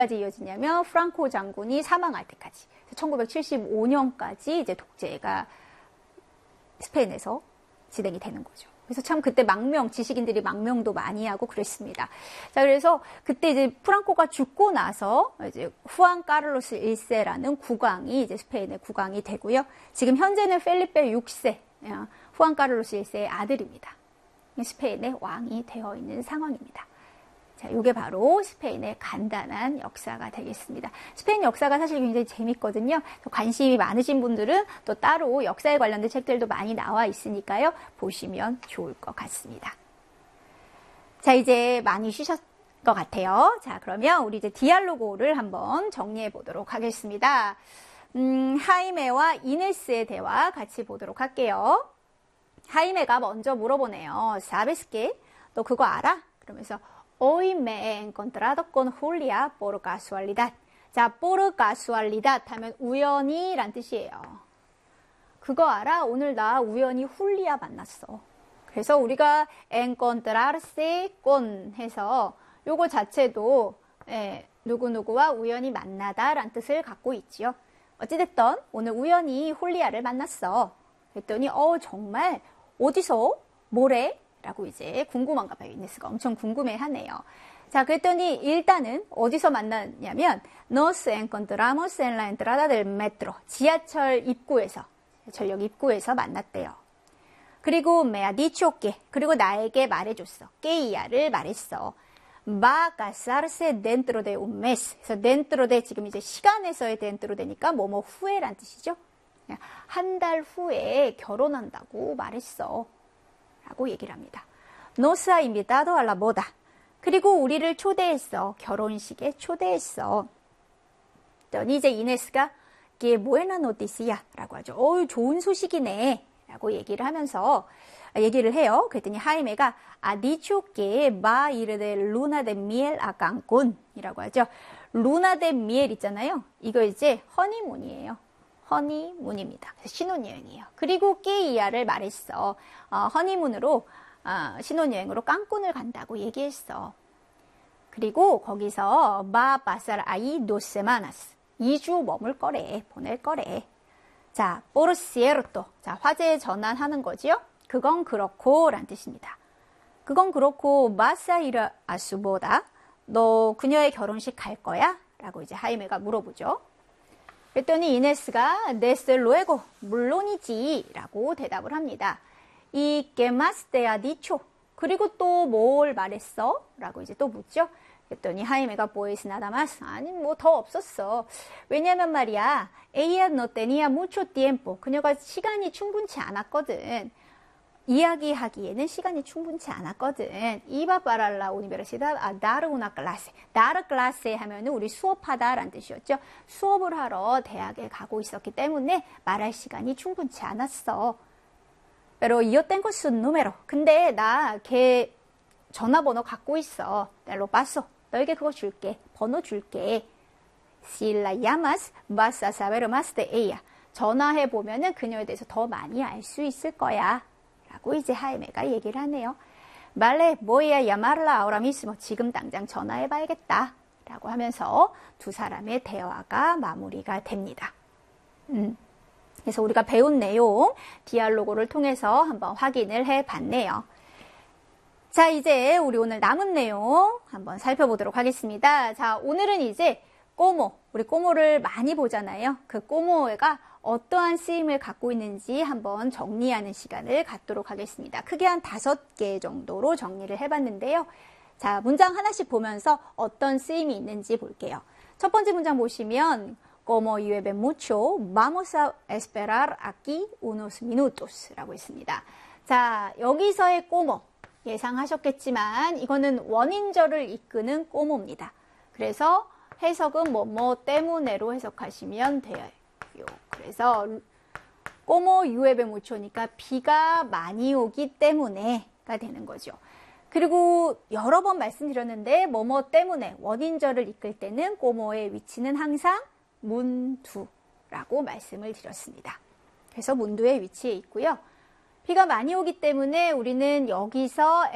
까지 이어지냐면 프랑코 장군이 사망할 때까지 1975년까지 이제 독재가 스페인에서 진행이 되는 거죠. 그래서 참 그때 지식인들이 망명도 많이 하고 그랬습니다. 자, 그래서 그때 이제 프랑코가 죽고 나서 이제 후안 카를로스 1세라는 국왕이 이제 스페인의 국왕이 되고요. 지금 현재는 펠리페 6세, 후안 카를로스 1세의 아들입니다. 스페인의 왕이 되어 있는 상황입니다. 자, 이게 바로 스페인의 간단한 역사가 되겠습니다. 스페인 역사가 사실 굉장히 재밌거든요. 관심이 많으신 분들은 또 따로 역사에 관련된 책들도 많이 나와 있으니까요. 보시면 좋을 것 같습니다. 자, 이제 많이 쉬셨을 것 같아요. 자, 그러면 우리 이제 디알로고를 한번 정리해 보도록 하겠습니다. 하이메와 이네스의 대화 같이 보도록 할게요. 하이메가 먼저 물어보네요. 사베스케, 너 그거 알아? 그러면서 Hoy me he encontrado con Julia por casualidad. 자, por casualidad 하면 우연히 란 뜻이에요. 그거 알아? 오늘 나 우연히 훌리아 만났어. 그래서 우리가 encontrarse con 해서 요거 자체도 누구누구와 우연히 만나다 란 뜻을 갖고 있지요. 어찌됐든 오늘 우연히 훌리아를 만났어. 그랬더니 정말 어디서? 뭐래? 라고 이제 궁금한가 봐요. 이네스가 엄청 궁금해하네요. 자, 그랬더니 일단은 어디서 만났냐면 Nos encontramos en la entrada del metro. 지하철 입구에서, 전력 입구에서 만났대요. 그리고 me ha dicho que, 그리고 나에게 말해줬어. que야를 말했어. Va a casarse dentro de un mes. 그래서 dentro de 지금 이제 시간에서의 dentro de니까 뭐뭐 후에란 뜻이죠. 한 달 후에 결혼한다고 말했어. 라고 얘기를 합니다. Nos ha invitado a la boda. 그리고 우리를 초대했어. 결혼식에 초대했어. 그랬더니 이제 이네스가 que buena noticia 라고 하죠. 좋은 소식이네. 라고 얘기를 하면서 얘기를 해요. 그랬더니 하이메가 ha dicho que va a ir de luna de miel a Cancún 이라고 하죠. 루나 데 미엘 있잖아요. 이거 이제 허니문이에요. 허니문입니다. 신혼여행이에요. 그리고 깨이야를 말했어. 허니문으로 신혼여행으로 깡쿤을 간다고 얘기했어. 그리고 거기서 va a pasar ahí 2 semanas. 2주 머물 거래. 보낼 거래. 자, por cierto. 자, 화제 전환하는 거지요. 그건 그렇고 란 뜻입니다. 그건 그렇고 vas a ir a su boda. 너 그녀의 결혼식 갈 거야? 라고 이제 하이메가 물어보죠. 그랬더니 이네스가 desde luego, 물론이지 라고 대답을 합니다. ¿Y qué más te ha dicho? 그리고 또 뭘 말했어? 라고 이제 또 묻죠. 그랬더니 하이메가 pues nada más. 아니 뭐 더 없었어. 왜냐면 말이야. ella no tenía mucho tiempo. 그녀가 시간이 충분치 않았거든. 이야기하기에는 시간이 충분치 않았거든. Iba para la universidad a dar una clase. dar clase 하면은 우리 수업하다라는 뜻이었죠. 수업을 하러 대학에 가고 있었기 때문에 말할 시간이 충분치 않았어. Pero yo tengo su número. 근데 나 걔 전화번호 갖고 있어. Te lo paso. 너에게 그거 줄게. 번호 줄게. Si la llamas, vas a saber más de ella. 전화해 보면은 그녀에 대해서 더 많이 알 수 있을 거야. 라고 이제 하이메가 얘기를 하네요. Vale, voy a llamarla ahora mismo. 지금 당장 전화해봐야겠다. 라고 하면서 두 사람의 대화가 마무리가 됩니다. 그래서 우리가 배운 내용, 디알로고를 통해서 한번 확인을 해봤네요. 자, 이제 우리 오늘 남은 내용 한번 살펴보도록 하겠습니다. 자, 오늘은 이제 꼬모, 우리 꼬모를 많이 보잖아요. 그 꼬모가 어떠한 쓰임을 갖고 있는지 한번 정리하는 시간을 갖도록 하겠습니다. 크게 한 5개 정도로 정리를 해봤는데요. 자, 문장 하나씩 보면서 어떤 쓰임이 있는지 볼게요. 첫 번째 문장 보시면 Como llueve mucho, vamos a esperar aquí unos minutos 라고 있습니다. 자, 여기서의 꼬모 예상하셨겠지만 이거는 원인절을 이끄는 꼬모입니다. 그래서 해석은 뭐 때문에로 해석하시면 돼요. 그래서 꼬모 유에베 무초니까 비가 많이 오기 때문에가 되는 거죠. 그리고 여러 번 말씀드렸는데 뭐뭐 때문에 원인절을 이끌 때는 꼬모의 위치는 항상 문두라고 말씀을 드렸습니다. 그래서 문두의 위치에 있고요. 비가 많이 오기 때문에 우리는 여기서